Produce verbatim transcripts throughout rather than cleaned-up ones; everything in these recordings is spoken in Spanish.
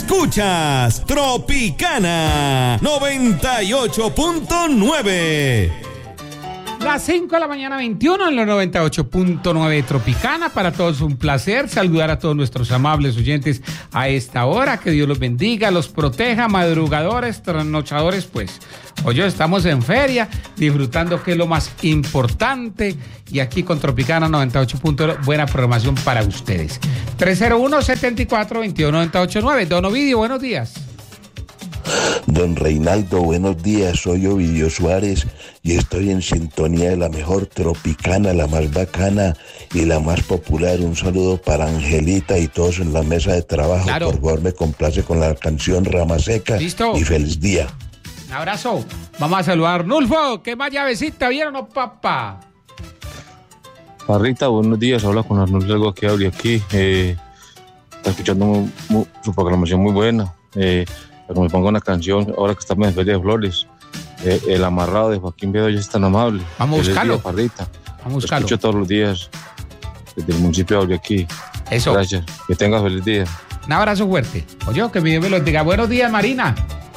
Escuchas Tropicana noventa y ocho punto nueve. Las cinco de la mañana, veintiuno en los noventa y ocho punto nueve Tropicana. Para todos un placer saludar a todos nuestros amables oyentes a esta hora. Que Dios los bendiga, los proteja, madrugadores, trasnochadores, pues. Hoy estamos en feria, disfrutando que es lo más importante. Y aquí con Tropicana noventa y ocho punto nueve, buena programación para ustedes. tres cero uno, setenta y cuatro, veintiuno, noventa y ocho nueve. Don Ovidio, buenos días. Don Reinaldo, buenos días, soy Ovidio Suárez y estoy en sintonía de la mejor Tropicana, la más bacana y la más popular. Un saludo para Angelita y todos en la mesa de trabajo. Claro. Por favor, me complace con la canción Rama Seca. Listo. Y feliz día. Un abrazo. Vamos a saludar. Nulfo, ¿qué más llavecita vieron, no, papá? Parrita, buenos días, habla con Arnulfo Algo que abre aquí. Eh, está escuchando muy, muy, su programación muy buena. Eh, Pero me pongo una canción, ahora que estamos en Feria de Flores, eh, El Amarrado de Joaquín Bedoya es tan amable. Vamos a buscarlo. Día, Parrita. Vamos a buscarlo. Lo escucho todos los días desde el municipio de Auriaquí. Eso. Gracias. Que tengas feliz día. Un abrazo fuerte. Oye, que mi Dios me lo diga. Buenos días, Marina.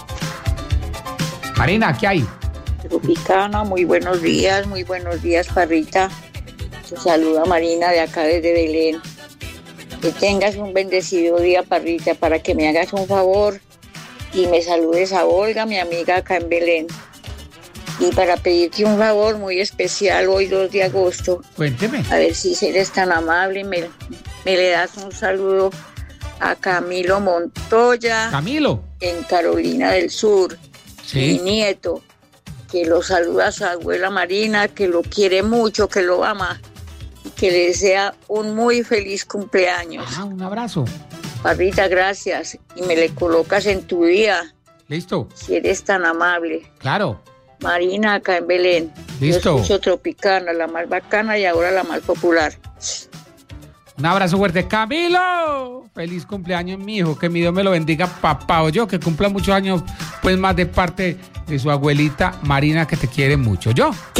Marina, ¿qué hay? Tropicana, muy buenos días, muy buenos días, Parrita. Te saluda Marina de acá desde Belén. Que tengas un bendecido día, Parrita, para que me hagas un favor y me saludes a Olga, mi amiga acá en Belén. Y para pedirte un favor muy especial hoy dos de agosto. Cuénteme. A ver si eres tan amable y me, me le das un saludo a Camilo Montoya. Camilo. En Carolina del Sur. Sí. Mi nieto. Que lo saluda a su abuela Marina, que lo quiere mucho, que lo ama. Y que le desea un muy feliz cumpleaños. Ah, un abrazo. Parrita, gracias. Y me le colocas en tu día. Listo. Si eres tan amable. Claro. Marina, acá en Belén. Listo. Yo escucho Tropicana, la más bacana y ahora la más popular. Un abrazo fuerte. Camilo, feliz cumpleaños, mi hijo. Que mi Dios me lo bendiga, papá. O yo, que cumpla muchos años, pues más de parte de su abuelita Marina, que te quiere mucho. Yo.